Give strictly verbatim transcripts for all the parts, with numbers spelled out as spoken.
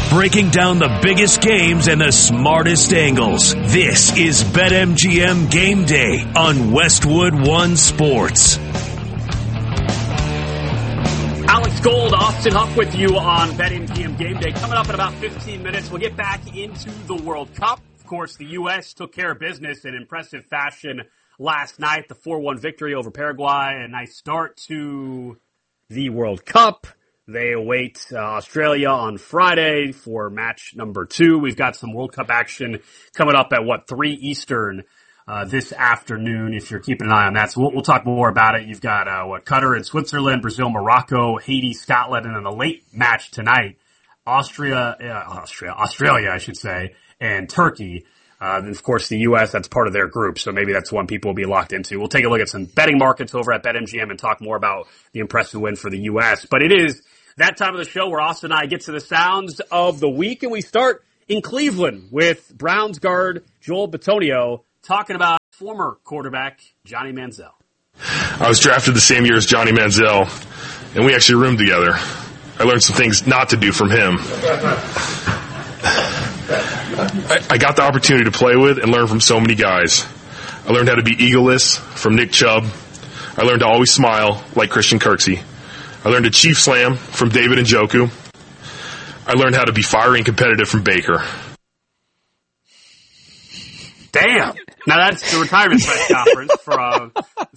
breaking down the biggest games and the smartest angles. This is BetMGM Game Day on Westwood One Sports. Alex Gold, Austin Huff with you on BetMGM Game Day. Coming up in about fifteen minutes, we'll get back into the World Cup. Of course, the U S took care of business in impressive fashion last night. The four one victory over Paraguay. A nice start to the World Cup. They await uh, Australia on Friday for match number two. We've got some World Cup action coming up at, what, three Eastern uh, this afternoon, if you're keeping an eye on that. So we'll, we'll talk more about it. You've got, uh, what, Qatar and Switzerland, Brazil, Morocco, Haiti, Scotland, and then the late match tonight, Austria, uh, Austria, Australia, I should say, and Turkey. Uh, and of course, the U S, that's part of their group, so maybe that's one people will be locked into. We'll take a look at some betting markets over at BetMGM and talk more about the impressive win for the U S. But it is that time of the show where Austin and I get to the sounds of the week, and we start in Cleveland with Browns guard Joel Bitonio talking about former quarterback Johnny Manziel. I was drafted the same year as Johnny Manziel, and we actually roomed together. I learned some things not to do from him. I, I got the opportunity to play with and learn from so many guys. I learned how to be egoless from Nick Chubb. I learned to always smile like Christian Kirksey. I learned to chief slam from David Njoku. I learned how to be fiery and competitive from Baker. Damn. Now that's the retirement press conference from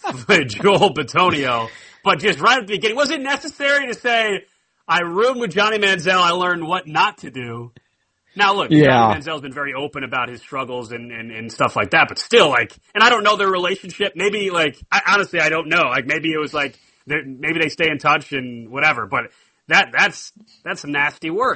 Joel Bitonio. But just right at the beginning, was it necessary to say, I roomed with Johnny Manziel, I learned what not to do? Now, look, yeah. Johnny Manziel's been very open about his struggles and, and, and stuff like that, but still, like, and I don't know their relationship. Maybe, like, I, honestly, I don't know. Like, maybe it was like, maybe they stay in touch and whatever, but that that's that's some nasty work.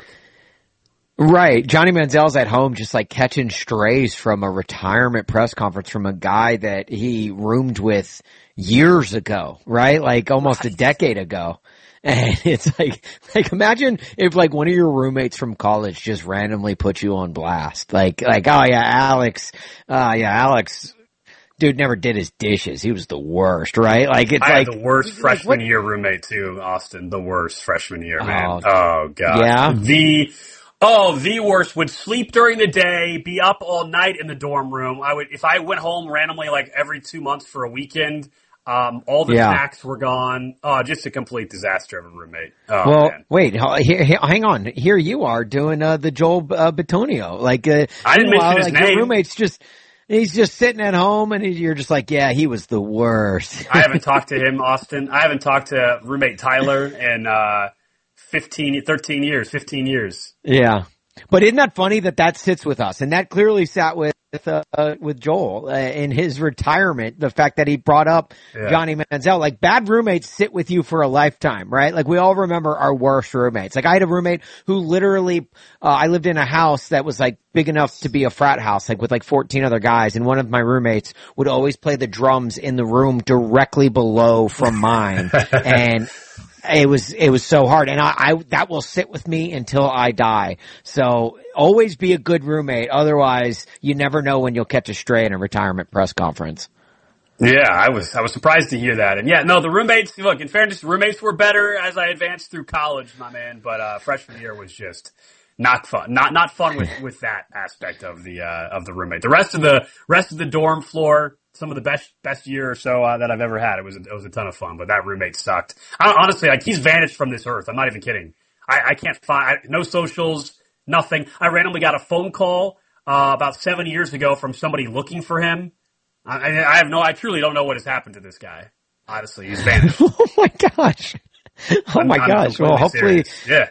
Right. Johnny Manziel's at home just like catching strays from a retirement press conference from a guy that he roomed with years ago, right? Like almost right. a decade ago. And it's like, like imagine if like one of your roommates from college just randomly put you on blast. Like, like, oh yeah, Alex, uh, yeah, Alex, dude never did his dishes. He was the worst, right? Like, it's I like. had the worst freshman like, year roommate too, Austin. The worst freshman year, man. Oh, oh God. Yeah. The, oh, the worst. Would sleep during the day, be up all night in the dorm room. I would, if I went home randomly like every two months for a weekend, Um, all the yeah. snacks were gone. Oh, just a complete disaster of a roommate. Oh, well, man. wait, here, here, hang on. Here you are doing uh, the Joel uh, Bitonio. Like, uh, I didn't mention his like, name. Your roommate's just, he's just sitting at home, and you're just like, yeah, he was the worst. I haven't talked to him, Austin. I haven't talked to roommate Tyler in uh, fifteen, thirteen years, fifteen years. Yeah. But isn't that funny that that sits with us? And that clearly sat with uh, uh, with Joel uh, in his retirement, the fact that he brought up yeah. Johnny Manziel. Like, bad roommates sit with you for a lifetime, right? Like, we all remember our worst roommates. Like, I had a roommate who literally, uh, I lived in a house that was, like, big enough to be a frat house, like, with, like, fourteen other guys, and one of my roommates would always play the drums in the room directly below from mine. And It was, it was so hard. And I, I, that will sit with me until I die. So always be a good roommate. Otherwise, you never know when you'll catch a stray in a retirement press conference. Yeah, I was, I was surprised to hear that. And yeah, no, the roommates, look, in fairness, roommates were better as I advanced through college, my man. But, uh, freshman year was just not fun. Not, not fun with, with that aspect of the, uh, of the roommate. The rest of the, rest of the dorm floor, some of the best best year or so uh, that I've ever had. It was a, it was a ton of fun, but that roommate sucked. I, honestly, like he's vanished from this earth. I'm not even kidding. I, I can't find no socials, nothing. I randomly got a phone call uh, about seven years ago from somebody looking for him. I, I have no. I truly don't know what has happened to this guy. Honestly, he's vanished. Oh my gosh! Oh I'm, my I'm gosh! Well, hopefully, serious. yeah.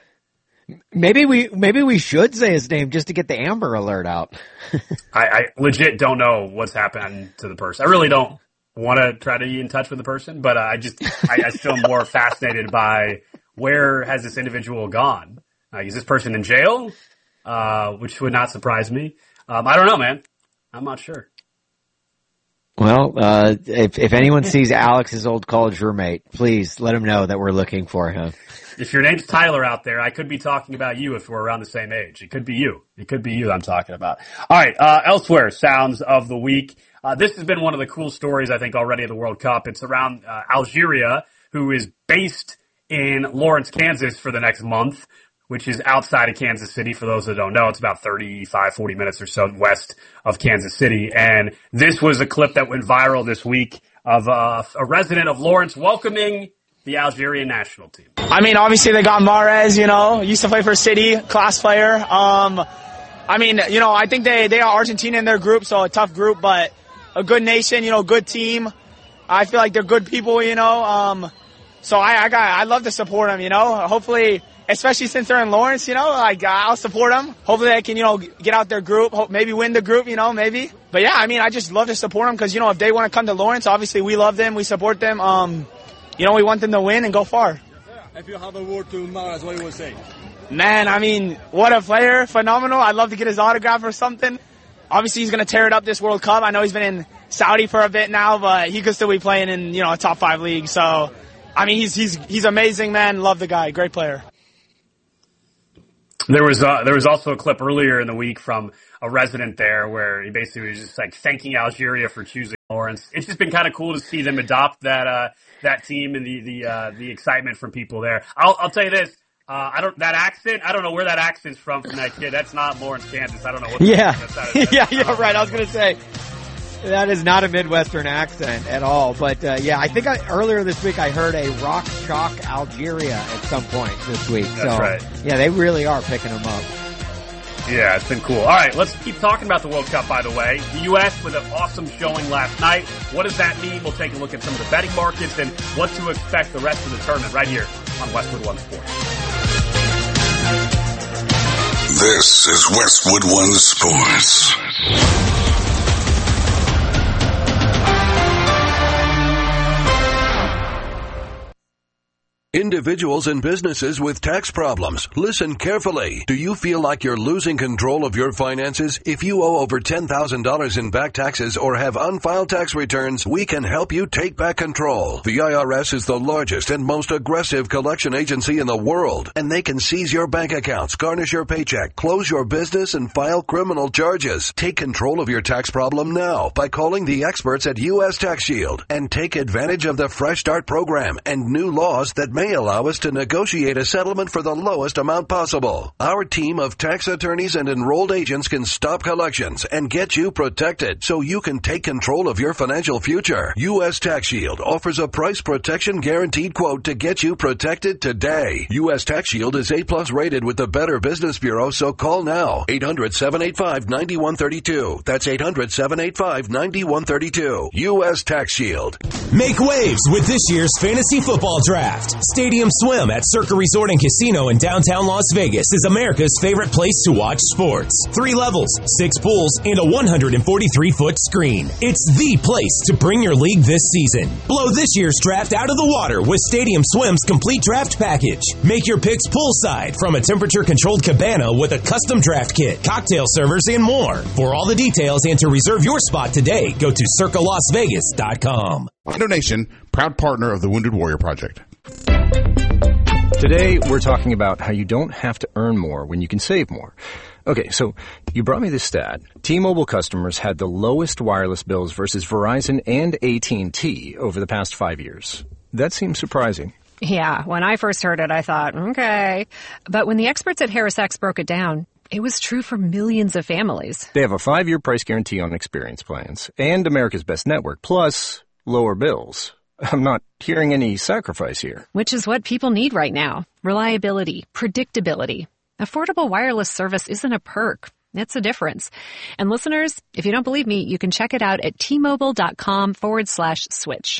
Maybe we maybe we should say his name just to get the Amber Alert out. I, I legit don't know what's happened to the person. I really don't want to try to be in touch with the person, but uh, I just I, I still am more fascinated by where has this individual gone? Uh, is this person in jail? Uh, which would not surprise me. Um, I don't know, man. I'm not sure. Well, uh, if if anyone sees Alex's old college roommate, please let him know that we're looking for him. If your name's Tyler out there, I could be talking about you if we're around the same age. It could be you. It could be you I'm talking about. All right, uh, elsewhere, sounds of the week. Uh, this has been one of the cool stories, I think, already of the World Cup. It's around uh, Algeria, who is based in Lawrence, Kansas for the next month, which is outside of Kansas City. For those that don't know, it's about thirty-five, forty minutes or so west of Kansas City. And this was a clip that went viral this week of uh, a resident of Lawrence welcoming the Algerian national team. I mean, obviously they got Mahrez, you know, used to play for City, class player. Um, I mean, you know, I think they, they are Argentina in their group, so a tough group, but a good nation, you know, good team. I feel like they're good people, you know. Um, so I, I got, I love to support them, you know. Hopefully, especially since they're in Lawrence, you know, like I'll support them. Hopefully they can, you know, get out their group, hope, maybe win the group, you know, maybe. But yeah, I mean, I just love to support them because, you know, if they want to come to Lawrence, obviously we love them, we support them. Um, you know, we want them to win and go far. If you have a word to Mahrez, what you would say? Man, I mean, what a player, phenomenal. I'd love to get his autograph or something. Obviously, he's going to tear it up this World Cup. I know he's been in Saudi for a bit now, but he could still be playing in, you know, a top five league. So, I mean, he's he's he's amazing, man. Love the guy. Great player. There was uh, there was also a clip earlier in the week from a resident there where he basically was just like thanking Algeria for choosing Lawrence. It's just been kind of cool to see them adopt that uh, that team and the the uh, the excitement from people there. I'll I'll tell you this. Uh, I don't, that accent, I don't know where that accent's from from that kid. That's not Lawrence, Kansas. I don't know what Yeah. That is. yeah, yeah, right. I was going to say, that is not a Midwestern accent at all. But, uh, yeah, I think I, earlier this week I heard a rock chalk Algeria at some point this week. That's so, right. Yeah, they really are picking them up. Yeah, it's been cool. All right, let's keep talking about the World Cup, by the way. The U S with an awesome showing last night. What does that mean? We'll take a look at some of the betting markets and what to expect the rest of the tournament right here on Westwood One Sports. This is Westwood One Sports. Individuals and businesses with tax problems, listen carefully. Do you feel like you're losing control of your finances? If you owe over ten thousand dollars in back taxes or have unfiled tax returns, we can help you take back control. The I R S is the largest and most aggressive collection agency in the world, and they can seize your bank accounts, garnish your paycheck, close your business, and file criminal charges. Take control of your tax problem now by calling the experts at U S Tax Shield and take advantage of the Fresh Start program and new laws that may allow us to negotiate a settlement for the lowest amount possible. Our team of tax attorneys and enrolled agents can stop collections and get you protected so you can take control of your financial future. U S Tax Shield offers a price protection guaranteed quote to get you protected today. U S Tax Shield is A plus rated with the Better Business Bureau, so call now. eight hundred, seven eight five, nine one three two. That's eight hundred, seven eight five, nine one three two. U S Tax Shield. Make waves with this year's fantasy football draft. Stadium Swim at Circa Resort and Casino in downtown Las Vegas is America's favorite place to watch sports. Three levels, six pools, and a one hundred forty-three foot screen. It's the place to bring your league this season. Blow this year's draft out of the water with Stadium Swim's complete draft package. Make your picks poolside from a temperature-controlled cabana with a custom draft kit, cocktail servers, and more. For all the details and to reserve your spot today, go to circa las vegas dot com. Donation, proud partner of the Wounded Warrior Project. Today, we're talking about how you don't have to earn more when you can save more. Okay, so you brought me this stat. T-Mobile customers had the lowest wireless bills versus Verizon and A T and T over the past five years. That seems surprising. Yeah, when I first heard it, I thought, okay. But when the experts at HarrisX broke it down, it was true for millions of families. They have a five-year price guarantee on experience plans and America's Best Network, plus lower bills. I'm not hearing any sacrifice here. Which is what people need right now. Reliability, predictability. Affordable wireless service isn't a perk. It's a difference. And listeners, if you don't believe me, you can check it out at T-Mobile.com forward slash switch.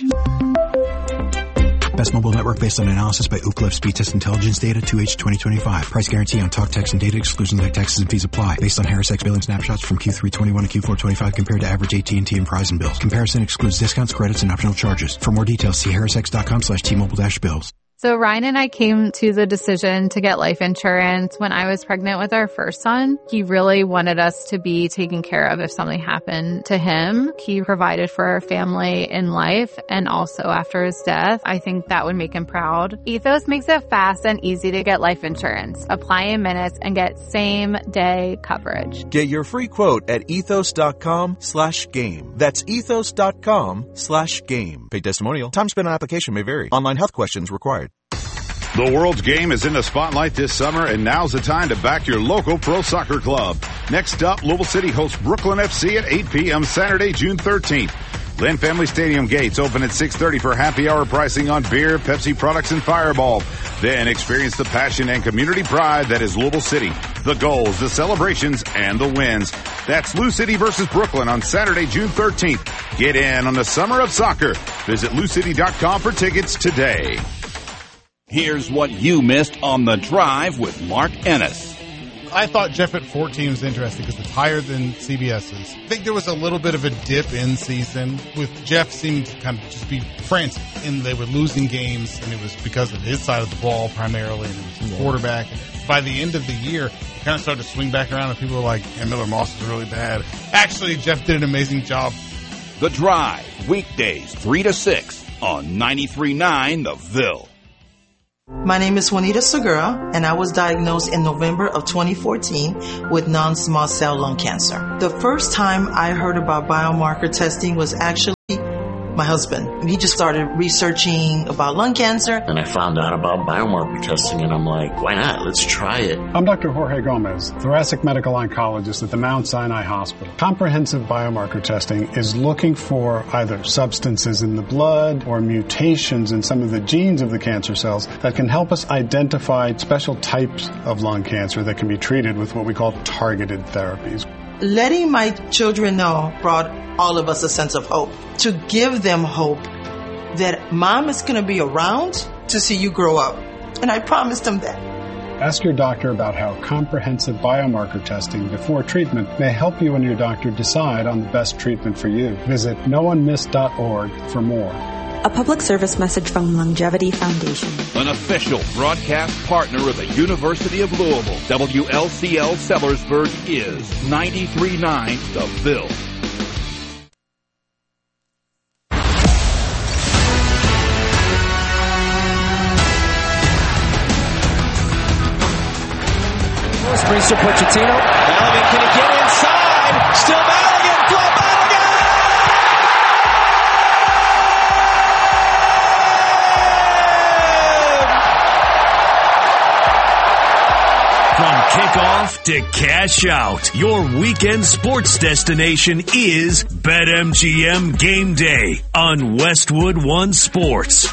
Best mobile network based on analysis by Ookla Speed Test Intelligence data two H twenty twenty-five. Price guarantee on talk, text, and data. Exclusions like taxes and fees apply. Based on HarrisX billing snapshots from Q three twenty-one to Q four twenty-five compared to average A T and T and Verizon bills. Comparison excludes discounts, credits, and optional charges. For more details, see harrisx.com slash T-Mobile dash bills. So Ryan and I came to the decision to get life insurance when I was pregnant with our first son. He really wanted us to be taken care of if something happened to him. He provided for our family in life and also after his death. I think that would make him proud. Ethos makes it fast and easy to get life insurance. Apply in minutes and get same day coverage. Get your free quote at ethos.com slash game. That's ethos.com slash game. Paid testimonial. Time spent on application may vary. Online health questions required. The world's game is in the spotlight this summer, and now's the time to back your local pro soccer club. Next up, Louisville City hosts Brooklyn F C at eight p.m. Saturday, June thirteenth. Lynn Family Stadium gates open at six thirty for happy hour pricing on beer, Pepsi products, and Fireball. Then experience the passion and community pride that is Louisville City. The goals, the celebrations, and the wins. That's Lou City versus Brooklyn on Saturday, June thirteenth. Get in on the summer of soccer. Visit lou city dot com for tickets today. Here's what you missed on The Drive with Mark Ennis. I thought Jeff at fourteen was interesting because it's higher than CBS's. I think there was a little bit of a dip in season with Jeff seeming to kind of just be frantic, and they were losing games, and it was because of his side of the ball primarily, and it was the quarterback. And by the end of the year, it kind of started to swing back around, and people were like, yeah, Miller Moss is really bad. Actually, Jeff did an amazing job. The Drive, weekdays three to six on ninety-three point nine The Ville. My name is Juanita Segura, and I was diagnosed in November of twenty fourteen with non-small cell lung cancer. The first time I heard about biomarker testing was actually my husband. He just started researching about lung cancer. And I found out about biomarker testing, and I'm like, why not? Let's try it. I'm Doctor Jorge Gomez, thoracic medical oncologist at the Mount Sinai Hospital. Comprehensive biomarker testing is looking for either substances in the blood or mutations in some of the genes of the cancer cells that can help us identify special types of lung cancer that can be treated with what we call targeted therapies. Letting my children know brought all of us a sense of hope. To give them hope that mom is going to be around to see you grow up. And I promised them that. Ask your doctor about how comprehensive biomarker testing before treatment may help you and your doctor decide on the best treatment for you. Visit no one missed dot org for more. A public service message from Longevity Foundation. An official broadcast partner of the University of Louisville, W L C L Sellersburg is ninety-three point nine The Ville. Brings to Pochettino. Maligan, can he get inside? Still Maligan. Flo Maligan! From kickoff to cash out, your weekend sports destination is BetMGM Game Day on Westwood One Sports.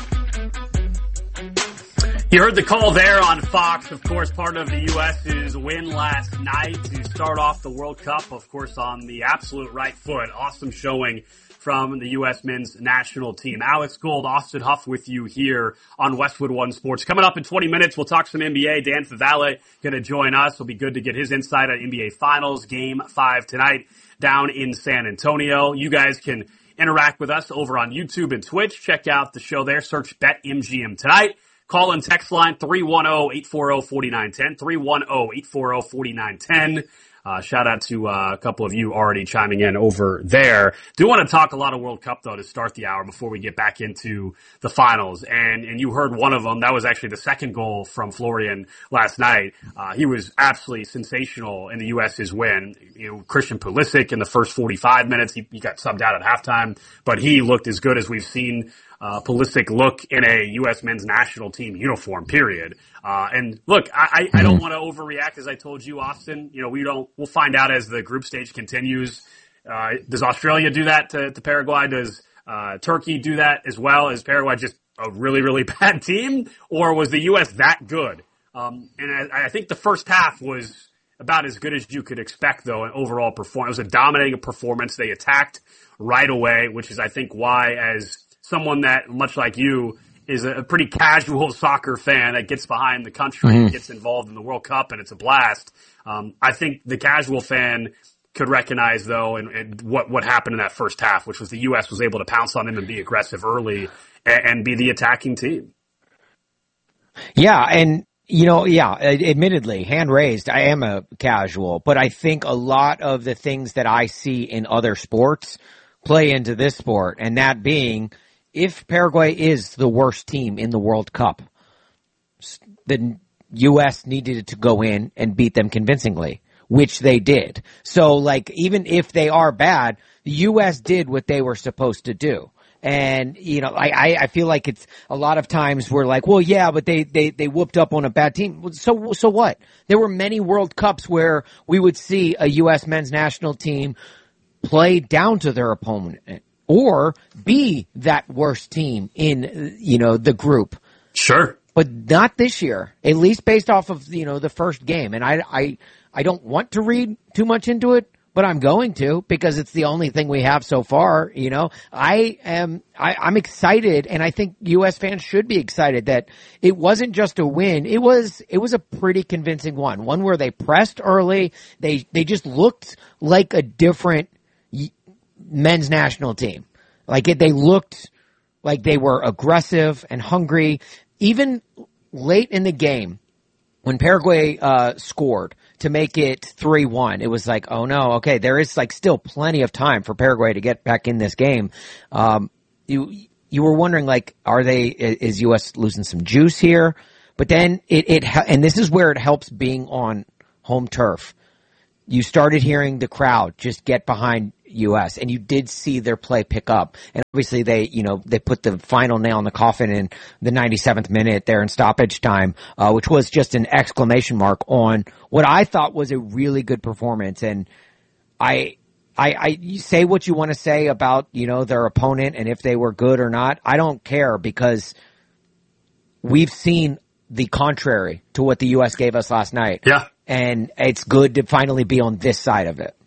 You heard the call there on Fox, of course, part of the U S's win last night to start off the World Cup, of course, on the absolute right foot. Awesome showing from the U S men's national team. Alex Gold, Austin Huff with you here on Westwood One Sports. Coming up in twenty minutes, we'll talk some N B A. Dan Favale going to join us. It'll be good to get his insight on N B A Finals, Game five tonight down in San Antonio. You guys can interact with us over on YouTube and Twitch. Check out the show there. Search BetMGM Tonight. Call and text line three one zero, eight four zero, four nine one zero, three one zero, eight four zero, four nine one zero. Uh, shout out to uh, a couple of you already chiming in over there. Do want to talk a lot of World Cup, though, to start the hour before we get back into the finals. And and you heard one of them. That was actually the second goal from Florian last night. Uh, he was absolutely sensational in the U S's win. You know, Christian Pulisic in the first forty-five minutes, he, he got subbed out at halftime, but he looked as good as we've seen Uh, Pulisic look in a U S men's national team uniform, period. Uh, and look, I, I, I don't want to overreact, as I told you, Austin. You know, we don't, we'll find out as the group stage continues. Uh, does Australia do that to, to Paraguay? Does, uh, Turkey do that as well? Is Paraguay just a really, really bad team? Or was the U S that good? Um, and I, I think the first half was about as good as you could expect, though, an overall performance. It was a dominating performance. They attacked right away, which is, I think, why, as someone that, much like you, is a pretty casual soccer fan that gets behind the country mm-hmm. and gets involved in the World Cup, and it's a blast. Um, I think the casual fan could recognize, though, and, and what, what happened in that first half, which was the U S was able to pounce on them and be aggressive early and, and be the attacking team. Yeah, and, you know, yeah, admittedly, hand raised, I am a casual, but I think a lot of the things that I see in other sports play into this sport, and that being, if Paraguay is the worst team in the World Cup, the U S needed to go in and beat them convincingly, which they did. So, like, even if they are bad, the U S did what they were supposed to do. And, you know, I, I feel like it's a lot of times we're like, well, yeah, but they, they, they whooped up on a bad team. So, so what? There were many World Cups where we would see a U S men's national team play down to their opponent or be that worst team in, you know, the group. Sure. But not this year, at least based off of, you know, the first game. And I, I, I don't want to read too much into it, but I'm going to because it's the only thing we have so far. You know, I am, I, I'm excited, and I think U S fans should be excited that it wasn't just a win. It was, it was a pretty convincing one, one where they pressed early. They, they just looked like a different men's national team. Like it, they looked like they were aggressive and hungry. Even late in the game, when Paraguay uh scored to make it three one, it was like, oh no, okay, there is like still plenty of time for Paraguay to get back in this game. Um, you you were wondering, like, are they, is U S losing some juice here? But then it, it and this is where it helps being on home turf. You started hearing the crowd just get behind U S, and you did see their play pick up. And obviously they, you know, they put the final nail in the coffin in the ninety-seventh minute there in stoppage time, uh, which was just an exclamation mark on what I thought was a really good performance. And I, I, I you say what you want to say about, you know, their opponent and if they were good or not. I don't care because we've seen the contrary to what the U S gave us last night. Yeah. And it's good to finally be on this side of it.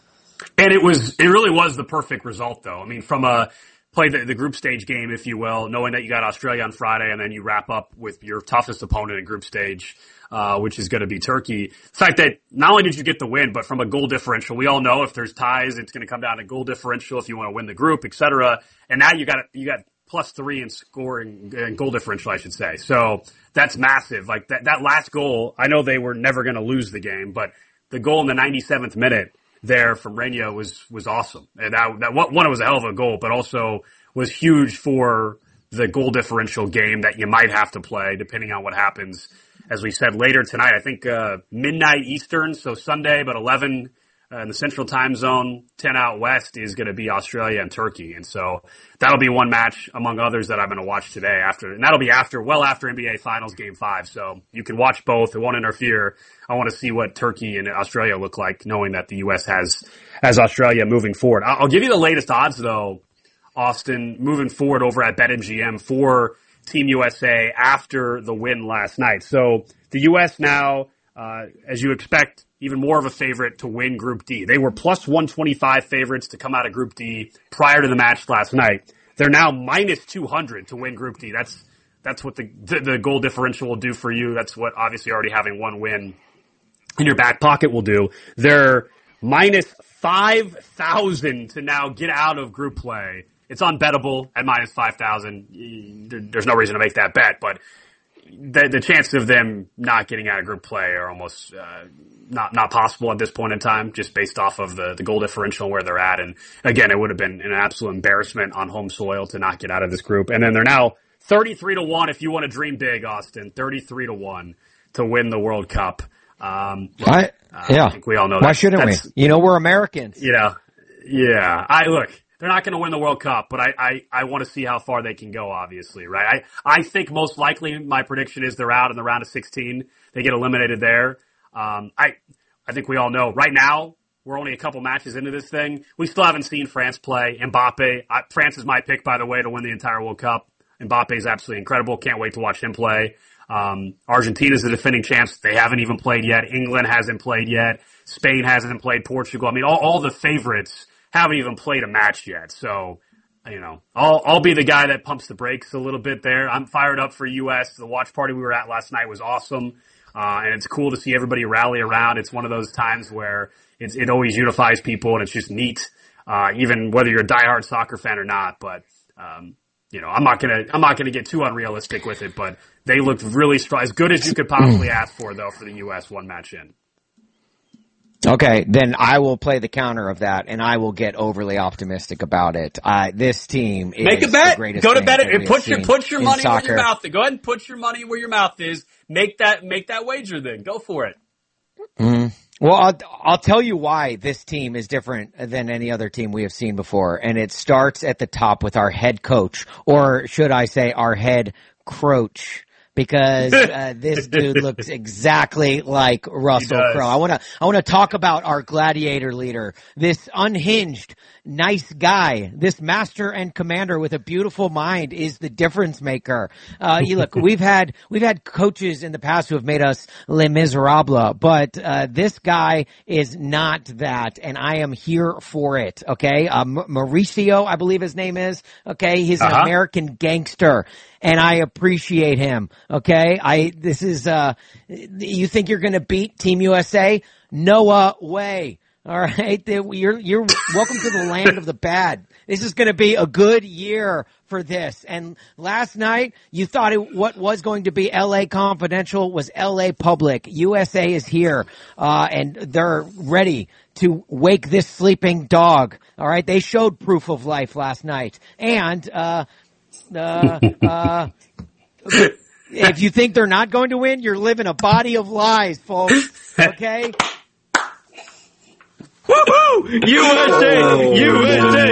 And it was, it really was the perfect result, though. I mean, from a play the, the group stage game, if you will, knowing that you got Australia on Friday and then you wrap up with your toughest opponent in group stage, uh, which is going to be Turkey. The fact that not only did you get the win, but from a goal differential, we all know if there's ties, it's going to come down to goal differential if you want to win the group, et cetera. And now you got, you got plus three in scoring and goal differential, I should say. So that's massive. Like that, that last goal, I know they were never going to lose the game, but the goal in the ninety-seventh minute there from Reina was, was awesome. And that, that one, it was a hell of a goal, but also was huge for the goal differential game that you might have to play depending on what happens. As we said later tonight, I think, uh, midnight Eastern, so Sunday, but eleven uh, in the central time zone, ten out west is going to be Australia and Turkey. And so that'll be one match among others that I'm going to watch today after, and that'll be after, well after N B A Finals Game five. So you can watch both. It won't interfere. I want to see what Turkey and Australia look like, knowing that the U S has, has Australia moving forward. I'll give you the latest odds though, Austin, moving forward over at BetMGM for Team U S A after the win last night. So the U S now, uh, as you expect, even more of a favorite to win Group D. They were plus one twenty-five favorites to come out of Group D prior to the match last night. They're now minus two hundred to win Group D. That's, that's what the, the, the goal differential will do for you. That's what obviously already having one win in your back pocket will do. They're minus five thousand to now get out of group play. It's unbettable at minus five thousand. There's no reason to make that bet, but the, the chances of them not getting out of group play are almost uh, not not possible at this point in time, just based off of the, the goal differential where they're at. And again, it would have been an absolute embarrassment on home soil to not get out of this group. And then they're now thirty-three to one if you want to dream big, Austin. thirty-three to one to win the World Cup. Um, I, uh, yeah. I think we all know that. Why shouldn't we? You know, we're Americans. Yeah. Yeah. I look. They're not going to win the World Cup, but I, I, I want to see how far they can go, obviously, right? I, I think most likely my prediction is they're out in the round of sixteen. They get eliminated there. Um, I, I think we all know right now we're only a couple matches into this thing. We still haven't seen France play. Mbappe, I, France is my pick, by the way, to win the entire World Cup. Mbappe is absolutely incredible. Can't wait to watch him play. Um, Argentina's the defending champs. They haven't even played yet. England hasn't played yet. Spain hasn't played. Portugal. I mean, all, all the favorites haven't even played a match yet. So, you know, I'll, I'll be the guy that pumps the brakes a little bit there. I'm fired up for U S. The watch party we were at last night was awesome. Uh, and it's cool to see everybody rally around. It's one of those times where it's, it always unifies people and it's just neat. Uh, even whether you're a diehard soccer fan or not, but, um, you know, I'm not gonna, I'm not gonna get too unrealistic with it, but they looked really strong, as good as you could possibly ask for though for the U S one match in. Okay, then I will play the counter of that, and I will get overly optimistic about it. Uh, this team is Make a bet. The greatest Go to thing bet that it. we Put have your seen put your in money soccer. where your mouth is. Go ahead and put your money where your mouth is. Make that make that wager. Then go for it. Mm. Well, I'll, I'll tell you why this team is different than any other team we have seen before. And it starts at the top with our head coach, or should I say our head croach. Because uh, this dude looks exactly like Russell Crowe. I want to I want to talk about our gladiator leader, this unhinged, nice guy, this master and commander with a beautiful mind is the difference maker. Uh, you look, we've had we've had coaches in the past who have made us Les Miserables, but uh, this guy is not that, and I am here for it. Okay, uh, Mauricio, I believe his name is. Okay, he's an uh-huh. American gangster. And I appreciate him. Okay. I, this is, uh, you think you're going to beat Team U S A? No way. All right. You're, you're welcome to the land of the bad. This is going to be a good year for this. And last night you thought it, what was going to be L A Confidential was L A Public. U S A is here, uh, and they're ready to wake this sleeping dog. All right. They showed proof of life last night. And, uh, Uh, uh, if you think they're not going to win, you're living a body of lies, folks. Okay? Woohoo! U S A! U S A!